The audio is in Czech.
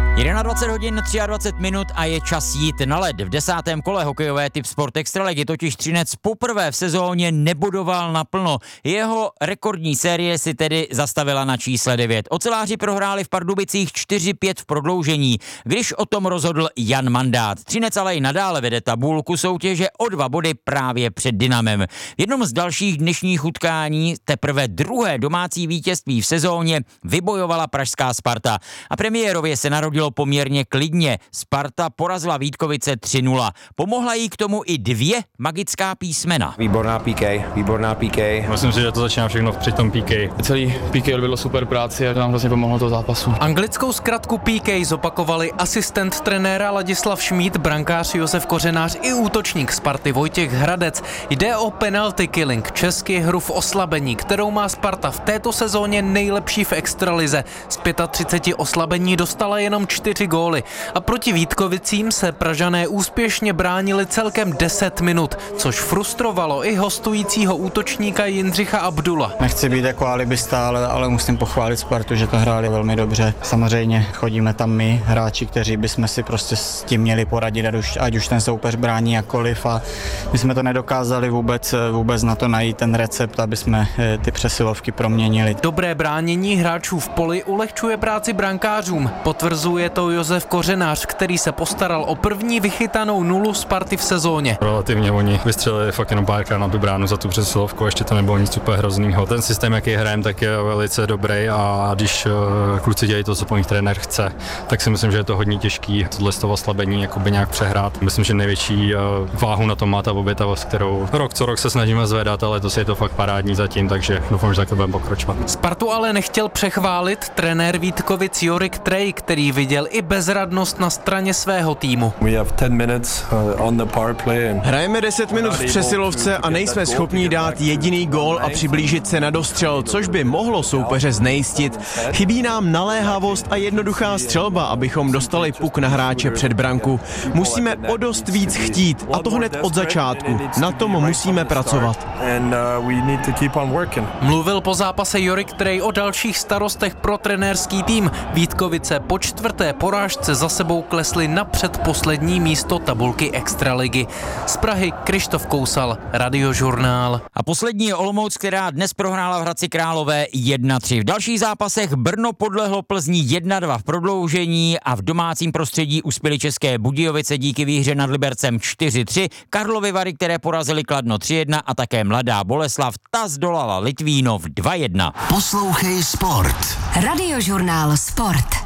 21 hodin 23 minut a je čas jít na led. V 10. kole hokejové Tip Sport Extraligy totiž Třinec poprvé v sezóně nebudoval naplno. Jeho rekordní série si tedy zastavila na čísle 9. Oceláři prohráli v Pardubicích 4-5 v prodloužení, když o tom rozhodl Jan Mandát. Třinec ale i nadále vede tabulku soutěže o 2 body právě před Dynamem. V jednom z dalších dnešních utkání teprve druhé domácí vítězství v sezóně vybojovala pražská Sparta. A premiérově se narodilo poměrně klidně. Sparta porazila Vítkovice 3-0. Pomohla jí k tomu i 2 magická písmena. Výborná PK. Myslím si, že to začíná všechno při tom PK. Celý PK odvedlo super práci a to nám hrozně pomohlo toho zápasu. Anglickou zkratku PK zopakovali asistent trenéra Ladislav Šmíd, brankář Josef Kořenář i útočník Sparty Vojtěch Hradec. Jde o penalty killing, česky hru v oslabení, kterou má Sparta v této sezóně nejlepší v extralize. Z 35 oslabení dostala jenom 4 góly a proti Vítkovicím se Pražané úspěšně bránili celkem 10 minut, což frustrovalo i hostujícího útočníka Jindřicha Abdula. Nechci být jako alibista, ale musím pochválit Spartu, že to hráli velmi dobře. Samozřejmě chodíme tam my, hráči, kteří bychom si prostě s tím měli poradit, ať už ten soupeř brání jakkoliv, a my jsme to nedokázali vůbec na to najít ten recept, aby jsme ty přesilovky proměnili. Dobré bránění hráčů v poli ulehčuje práci brankářům. Potvrzuje to Josef Kořenář, který se postaral o první vychytanou nulu Sparty v sezóně. Relativně oni vystřelili fakt jenom párkrát na tu bránu za tu přesilovku, ještě to nebylo nic super hroznýho. Ten systém, jaký hrajeme, tak je velice dobrý a když kluci dělají to, co po nich trenér chce, tak si myslím, že je to hodně těžký tohle z toho oslabení jakoby nějak přehrát. Myslím, že největší váhu na tom má ta obětavost, kterou rok co rok se snažíme zvedat, ale to je to fakt parádní zatím, takže doufám, že takhle budeme pokračovat. Spartu ale nechtěl přechválit trenér Vítkovic Jorik Trej, který viděl i bezradnost na straně svého týmu. Hrajeme 10 minut v přesilovce a nejsme schopni dát jediný gól a přiblížit se na dostřel, což by mohlo soupeře znejistit. Chybí nám naléhavost a jednoduchá střelba, abychom dostali puk na hráče před branku. Musíme o dost víc chtít, a to hned od začátku. Na tom musíme pracovat. Mluvil po zápase Jorik Trej o dalších starostech pro trenérský tým. Vítkovice po 4. porážce za sebou klesly na předposlední místo tabulky Extraligy. Z Prahy Krištof Kousal, Radiožurnál. A poslední je Olomouc, která dnes prohrála v Hradci Králové 1-3. V dalších zápasech Brno podlehlo Plzni 1-2 v prodloužení a v domácím prostředí uspěly České Budějovice díky výhře nad Libercem 4-3, Karlovy Vary, které porazili Kladno 3-1 a také Mladá Boleslav, ta zdolala Litvínov 2-1. Poslouchej Sport. Radiožurnál Sport.